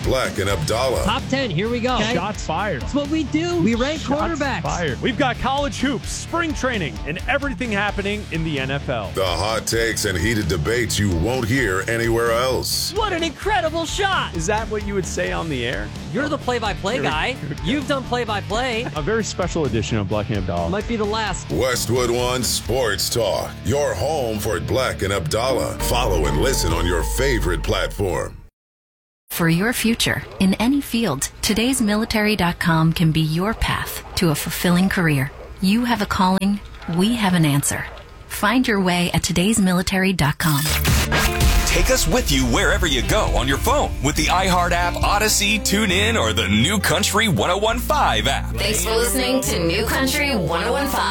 Black and Abdallah. Top 10, here we go. Okay. Shots fired. That's what we do. We rank quarterbacks. Fired. We've got college hoops, spring training, and everything happening in the NFL. The hot takes and heated debates you won't hear anywhere else. What an incredible shot. Is that what you would say on the air? You're the play-by-play guy. You've done play-by-play. A very special edition of Black and Abdallah. Might be the last. Westwood One Sports Talk. Your home for Black and Abdallah. Follow and listen on your favorite platform. For your future, in any field, today'smilitary.com can be your path to a fulfilling career. You have a calling, we have an answer. Find your way at today'smilitary.com. Take us with you wherever you go on your phone with the iHeart app, Odyssey, TuneIn, or the New Country 1015 app. Thanks for listening to New Country 1015.